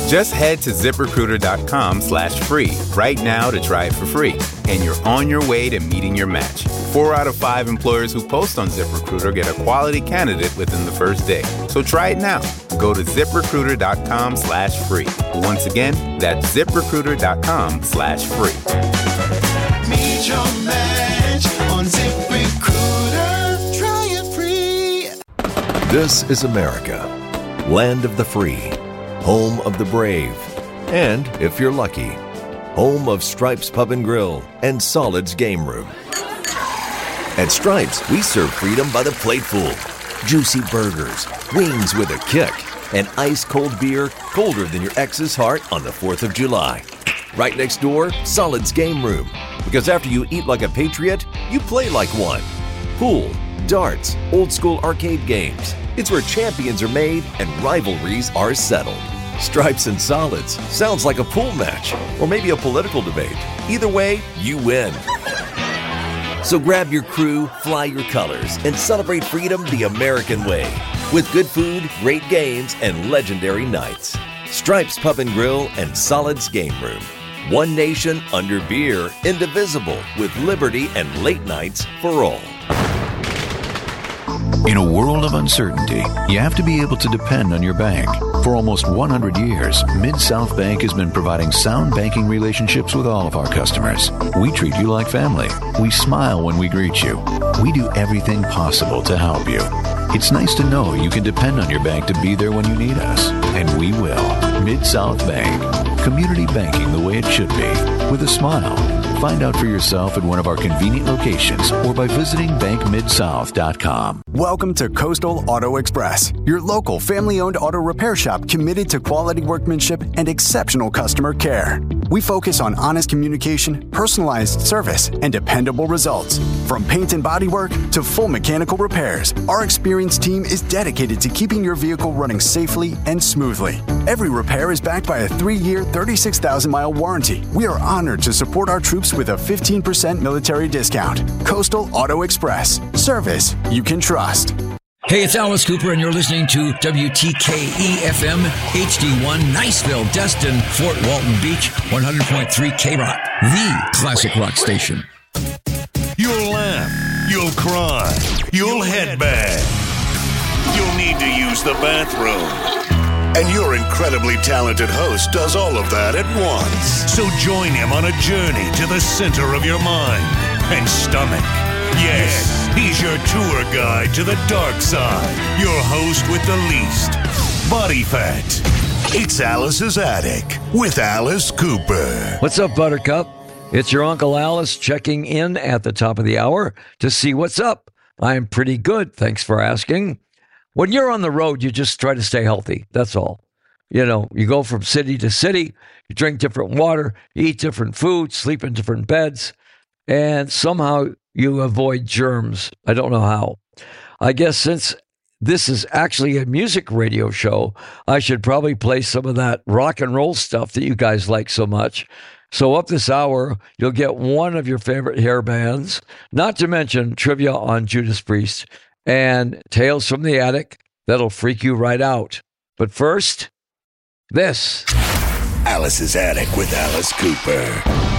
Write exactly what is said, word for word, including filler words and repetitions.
Just head to ZipRecruiter.com slash free right now to try it for free. And you're on your way to meeting your match. Four out of five employers who post on ZipRecruiter get a quality candidate within the first day. So try it now. Go to ZipRecruiter.com slash free. Once again, that's ZipRecruiter.com slash free. Meet your match on ZipRecruiter. Try it free. This is America, land of the free, home of the brave, and, if you're lucky, home of Stripes Pub and Grill and Solid's Game Room. At Stripes, we serve freedom by the plateful. Juicy burgers, wings with a kick, and ice-cold beer colder than your ex's heart on the fourth of July. Right next door, Solid's Game Room. Because after you eat like a patriot, you play like one. Pool, darts, old-school arcade games. It's where champions are made and rivalries are settled. Stripes and Solids sounds like a pool match or maybe a political debate. Either way, you win. So grab your crew, fly your colors, and celebrate freedom the American way. With good food, great games, and legendary nights. Stripes Pub and Grill and Solid's Game Room. One nation under beer, indivisible, with liberty and late nights for all. In a world of uncertainty, you have to be able to depend on your bank. For almost one hundred years, Mid-South Bank has been providing sound banking relationships with all of our customers. We treat you like family. We smile when we greet you. We do everything possible to help you. It's nice to know you can depend on your bank to be there when you need us. And we will. Mid-South Bank. Community banking the way it should be. With a smile. Find out for yourself at one of our convenient locations or by visiting bank mid south dot com. Welcome to Coastal Auto Express, your local family-owned auto repair shop committed to quality workmanship and exceptional customer care. We focus on honest communication, personalized service, and dependable results. From paint and bodywork to full mechanical repairs, our experienced team is dedicated to keeping your vehicle running safely and smoothly. Every repair is backed by a three-year, thirty-six thousand mile warranty. We are honored to support our troops with a fifteen percent military discount. Coastal Auto Express. Service you can trust. Hey, it's Alice Cooper, and you're listening to W T K E F M H D one, Niceville, Destin, Fort Walton Beach, one hundred point three K-Rock, the classic rock station. You'll laugh, you'll cry, you'll headbang. You'll need to use the bathroom. And your incredibly talented host does all of that at once. So join him on a journey to the center of your mind and stomach. Yes, he's your tour guide to the dark side. Your host with the least body fat. It's Alice's Attic with Alice Cooper. What's up, Buttercup? It's your Uncle Alice checking in at the top of the hour to see what's up. I'm pretty good, thanks for asking. When you're on the road, you just try to stay healthy. That's all. You know, you go from city to city, you drink different water, you eat different food, sleep in different beds, and somehow you avoid germs. I don't know how. I guess since this is actually a music radio show, I should probably play some of that rock and roll stuff that you guys like so much. So up this hour, you'll get one of your favorite hair bands, not to mention trivia on Judas Priest, and Tales from the Attic that'll freak you right out. But first, this. Alice's Attic with Alice Cooper.